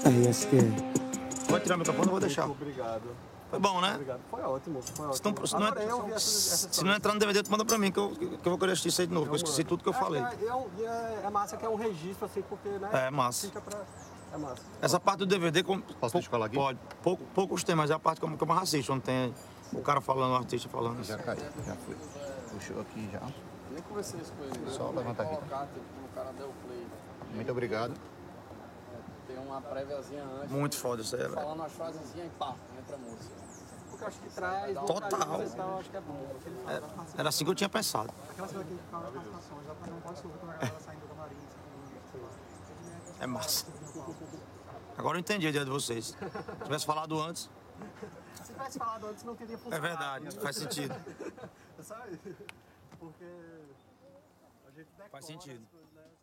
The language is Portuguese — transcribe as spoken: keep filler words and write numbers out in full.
R S Q. Pode tirar o microfone, eu vou deixar. Muito obrigado. Foi bom, né? Obrigado. Foi ótimo, foi ótimo. Se não, se não, Adorei ouvir é, essa, essa se não entrar no D V D, tu manda pra mim, que eu, que eu vou querer assistir isso aí de novo, que eu esqueci tudo que eu Acho falei. que É, é, um- é, é massa que é um registro, assim, porque, né? É massa. Fica pra... É massa. Essa parte do D V D... Com, Posso pou- te falar aqui? Pode. Pouco, poucos tem, mas é a parte que eu, que eu mais assisto, onde tem o cara falando, o artista falando. Já caiu, já foi. Puxou aqui já. Nem conversei isso com ele. Só levanta aqui. Colocar, tipo, o cara deu play. Muito obrigado. Tem uma préviazinha antes. Muito foda isso aí, velho. Falando umas frasezinhas e pá, entra a música. Porque eu acho que traz... Total. vocalismo e tal, acho que é bom. Porque ele fala da participação. Era assim que eu tinha pensado. Aquela cena que ele fala das participações, ela não pode subir quando a galera saindo do camarim. É massa. Agora eu entendi a ideia de vocês. Se tivesse falado antes, Se tivesse falado antes, não teria é funcionado. verdade, faz sentido. Sabe? Porque a gente decora Faz sentido. as coisas, né?